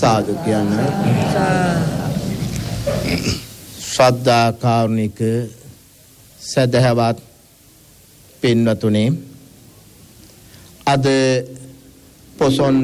සාදු කියන්න. ශ්‍රද්ධා කාරුණික සදහවත් පින්වතුනි, අද පොසොන්